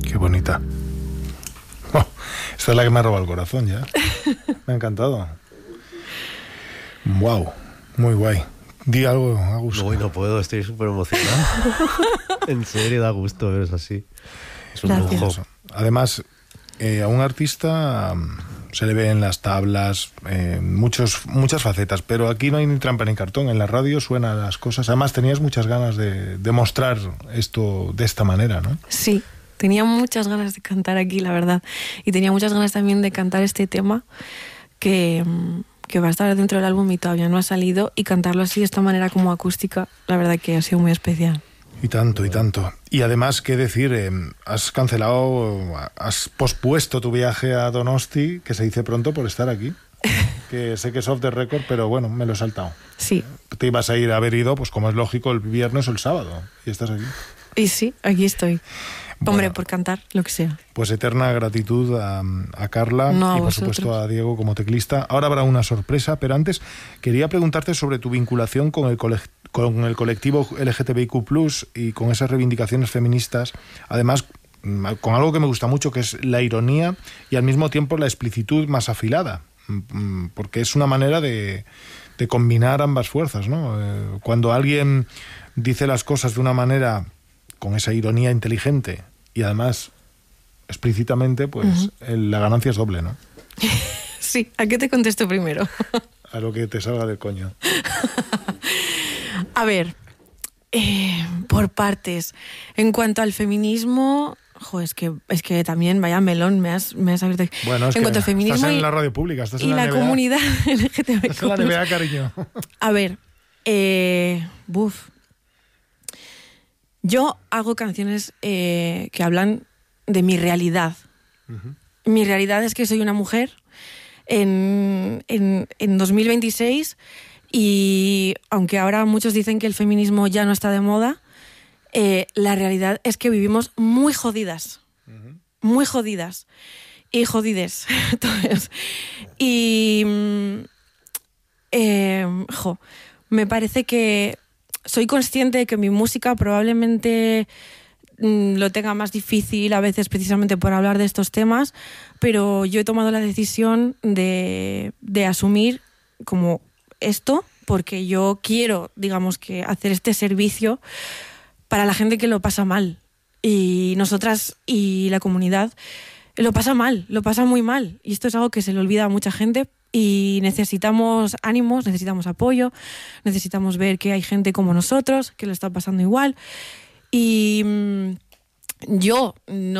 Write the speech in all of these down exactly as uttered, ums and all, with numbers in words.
Qué bonita. Oh, esta es la que me ha robado el corazón ya. Me ha encantado. Wow, muy guay. Di algo, Agus. Uy, no puedo, estoy súper emocionado. En serio, da gusto veros así. Es un lujo. Además, eh, a un artista um, se le ve en las tablas, eh, muchos, muchas facetas, pero aquí no hay ni trampa ni cartón. En la radio suenan las cosas. Además, tenías muchas ganas de, de mostrar esto de esta manera, ¿no? Sí, tenía muchas ganas de cantar aquí, la verdad. Y tenía muchas ganas también de cantar este tema que... que va a estar dentro del álbum y todavía no ha salido, y cantarlo así de esta manera como acústica, la verdad que ha sido muy especial. Y tanto, y tanto. Y además, ¿qué decir? Eh, has cancelado, has pospuesto tu viaje a Donosti, que se dice pronto, por estar aquí. Que sé que es off the record, pero bueno, me lo he saltado. Sí. Te ibas a ir a haber ido, pues como es lógico, el viernes o el sábado, y estás aquí. Y sí, aquí estoy. Bueno, hombre, por cantar, lo que sea. Pues eterna gratitud a, a Carla no, a y por vosotros. supuesto a Diego como teclista. Ahora habrá una sorpresa, pero antes quería preguntarte sobre tu vinculación con el, cole, con el colectivo L G T B I Q plus, y con esas reivindicaciones feministas. Además, con algo que me gusta mucho, que es la ironía y al mismo tiempo la explicitud más afilada, porque es una manera de, de combinar ambas fuerzas, ¿no? Cuando alguien dice las cosas de una manera con esa ironía inteligente y además explícitamente, pues uh-huh. el, la ganancia es doble, ¿no? Sí, ¿a qué te contesto primero? A lo que te salga del coño. A ver, eh, por partes. En cuanto al feminismo, jo, es que es que también, vaya melón, me has, me has abierto. Bueno, es en que cuanto al feminismo estás en y, la radio pública, estás y en la, la N B A. Comunidad L G T B I Q plus. Estás en la N B A, cariño. A ver, eh, buf. Yo hago canciones eh, que hablan de mi realidad. Uh-huh. Mi realidad es que soy una mujer en, en, en dos mil veintiséis, y aunque ahora muchos dicen que el feminismo ya no está de moda, eh, la realidad es que vivimos muy jodidas. Uh-huh. Muy jodidas. Y jodides. Entonces, y... Eh, jo, me parece que soy consciente de que mi música probablemente mmm, lo tenga más difícil a veces precisamente por hablar de estos temas, pero yo he tomado la decisión de, de asumir como esto, porque yo quiero, digamos, que hacer este servicio para la gente que lo pasa mal. Y nosotras y la comunidad lo pasa mal, lo pasa muy mal. Y esto es algo que se le olvida a mucha gente. Y necesitamos ánimos, necesitamos apoyo, necesitamos ver que hay gente como nosotros que lo está pasando igual. Y mmm, yo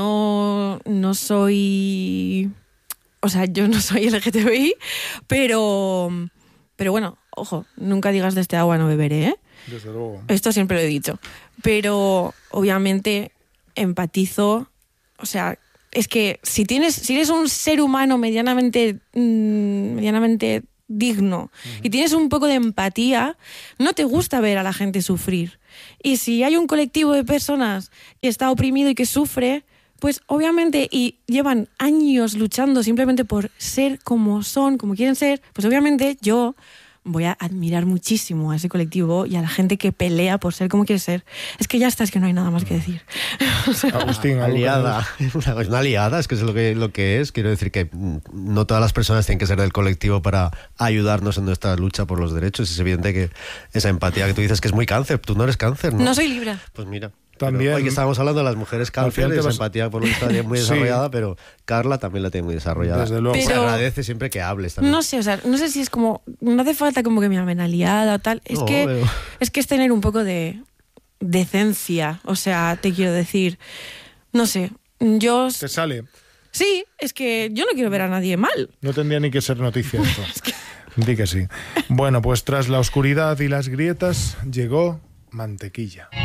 no, no soy... O sea, yo no soy L G T B I, pero, pero bueno, ojo, nunca digas de este agua no beberé, ¿eh? Desde luego. Esto siempre lo he dicho. Pero obviamente empatizo, o sea... Es que si tienes, si eres un ser humano medianamente, mmm, medianamente digno, uh-huh. y tienes un poco de empatía, no te gusta ver a la gente sufrir. Y si hay un colectivo de personas que está oprimido y que sufre, pues obviamente, y llevan años luchando simplemente por ser como son, como quieren ser, pues obviamente yo voy a admirar muchísimo a ese colectivo y a la gente que pelea por ser como quiere ser. Es que ya está, es que no hay nada más que decir. O sea, Agustín, aliada. Una, una aliada, es que es lo que, lo que es. Quiero decir que no todas las personas tienen que ser del colectivo para ayudarnos en nuestra lucha por los derechos. Es evidente que esa empatía que tú dices que es muy cáncer. Tú no eres cáncer, ¿no? No soy Libra. Pues mira. También, hoy que estábamos hablando de las mujeres cáncer, esa vas... empatía por lo que está muy desarrollada, sí. Pero Carla también la tiene muy desarrollada. Desde luego. Pero, se pero, agradece siempre que hables también. No sé, o sea, no sé si es como... No hace falta como que me llamen aliada o tal. Es, no, que, pero... es que es tener un poco de decencia. O sea, te quiero decir... No sé, yo... ¿Te sale? Sí, es que yo no quiero ver a nadie mal. No tendría ni que ser noticia esto. Es que... Di que sí. Bueno, pues tras la oscuridad y las grietas llegó Mantequilla.